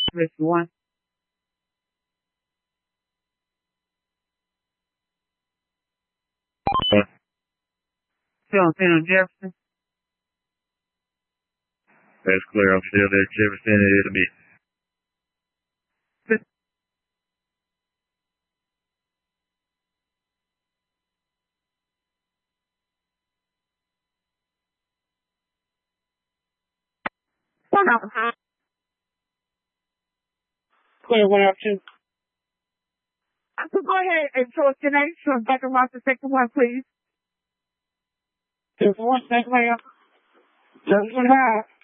If you want. Still on San Jefferson. That's clear. I'm still at Jefferson. It'll be. Clear 102. So go ahead and show us your name. Show us back around the second one, please. Just one second, ma'am. Just one.